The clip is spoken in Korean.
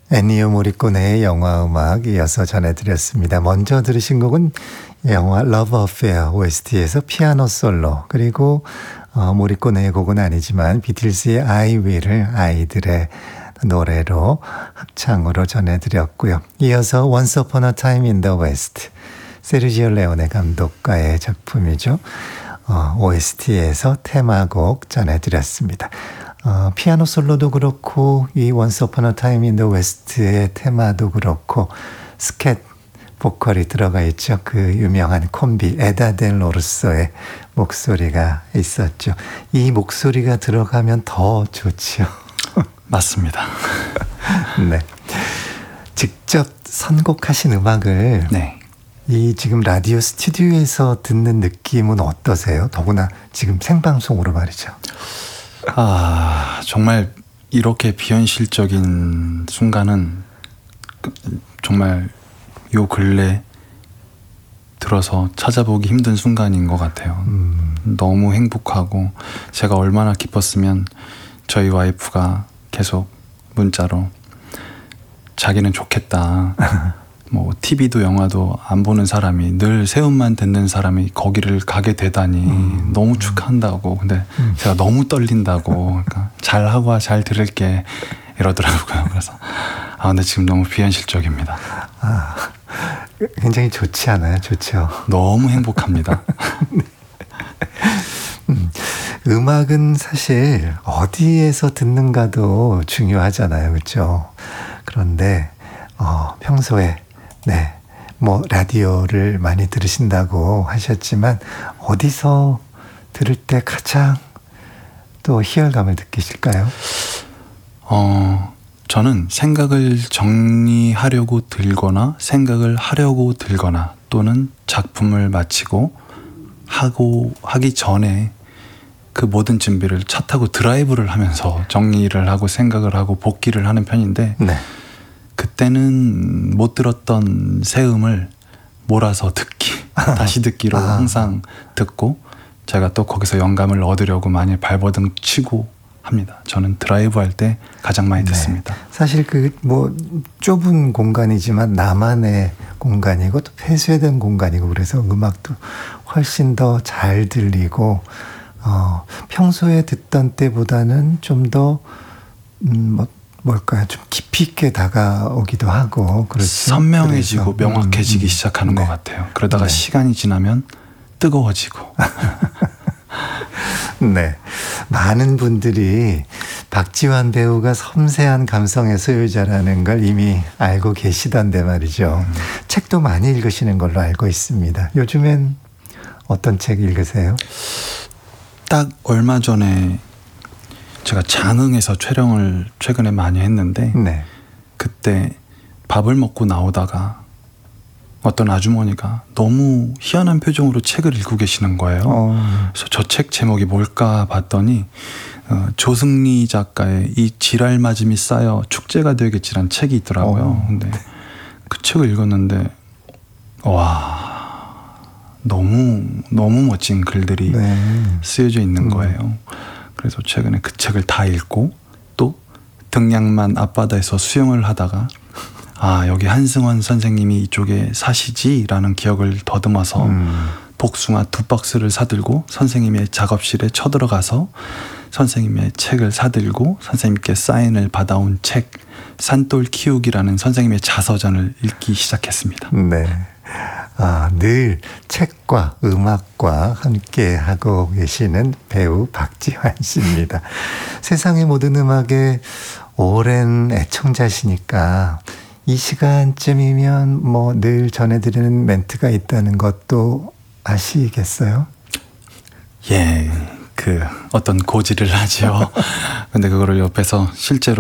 애니오 모리코네의 영화 음악 이어서 전해드렸습니다. 먼저 들으신 곡은 영화 러브 어페어 OST에서 피아노 솔로, 그리고 모리코네의 곡은 아니지만 비틀즈의 I Will을 아이들의 노래로 합창으로 전해드렸고요. 이어서 Once Upon a Time in the West, 세르지오 레오네 감독과의 작품이죠. OST에서 테마곡 전해드렸습니다. 피아노 솔로도 그렇고 이 Once Upon a Time in the West의 테마도 그렇고 스캣 보컬이 들어가 있죠. 그 유명한 콤비 에다 델 로르소의 목소리가 있었죠. 이 목소리가 들어가면 더 좋죠. 맞습니다. 네. 직접 선곡하신 음악을 네. 이 지금 라디오 스튜디오에서 듣는 느낌은 어떠세요? 더구나 지금 생방송으로 말이죠. 정말 이렇게 비현실적인 순간은 정말 요 근래 들어서 찾아보기 힘든 순간인 것 같아요. 너무 행복하고, 제가 얼마나 기뻤으면 저희 와이프가 계속 문자로 자기는 좋겠다. 뭐 TV도 영화도 안 보는 사람이 늘 새음만 듣는 사람이 거기를 가게 되다니 너무 축하한다고. 근데 제가 너무 떨린다고. 그러니까 잘하고 잘 들을게 이러더라고요. 그래서 근데 지금 너무 비현실적입니다. 굉장히 좋지 않아요? 좋죠. 너무 행복합니다. 음악은 사실 어디에서 듣는가도 중요하잖아요. 그렇죠? 그런데 평소에 뭐 라디오를 많이 들으신다고 하셨지만 어디서 들을 때 가장 또 희열감을 느끼실까요? 저는 생각을 정리하려고 들거나 생각을 하려고 들거나 또는 작품을 마치고 하기 전에 그 모든 준비를 차 타고 드라이브를 하면서 정리를 하고 생각을 하고 복기를 하는 편인데, 네. 그때는 못 들었던 새 음을 몰아서 다시 듣기로 항상 듣고, 제가 또 거기서 영감을 얻으려고 많이 발버둥 치고 합니다. 저는 드라이브 할 때 가장 많이 듣습니다. 사실 뭐 좁은 공간이지만 나만의 공간이고 또 폐쇄된 공간이고, 그래서 음악도 훨씬 더 잘 들리고 평소에 듣던 때보다는 좀 더 뭘까요? 좀 깊이 있게 다가오기도 하고, 그렇죠. 선명해지고 명확해지기 시작하는 것 같아요. 그러다가 시간이 지나면 뜨거워지고. 네. 많은 분들이 박지환 배우가 섬세한 감성의 소유자라는 걸 이미 알고 계시던데 말이죠. 책도 많이 읽으시는 걸로 알고 있습니다. 요즘엔 어떤 책 읽으세요? 딱 얼마 전에 제가 장흥에서 촬영을 최근에 많이 했는데, 그때 밥을 먹고 나오다가 어떤 아주머니가 너무 희한한 표정으로 책을 읽고 계시는 거예요. 그래서 저 책 제목이 뭘까 봤더니 조승리 작가의 이 지랄 맞음이 쌓여 축제가 되겠지란 책이 있더라고요. 근데 그 책을 읽었는데 너무 멋진 글들이 쓰여져 있는 거예요. 그래서 최근에 그 책을 다 읽고, 또 등량만 앞바다에서 수영을 하다가 여기 한승원 선생님이 이쪽에 사시지라는 기억을 더듬어서 복숭아 2박스를 사들고 선생님의 작업실에 쳐들어가서 선생님의 책을 사들고 선생님께 사인을 받아온 책 산돌 키우기라는 선생님의 자서전을 읽기 시작했습니다. 네. 늘 책과 음악과 함께 하고 계시는 배우 박지환 씨입니다. 세상의 모든 음악의 오랜 애청자시니까 이 시간쯤이면 뭐 늘 전해드리는 멘트가 있다는 것도 아시겠어요? 예, 어떤 고지를 하죠. 근데 그거를 옆에서 실제로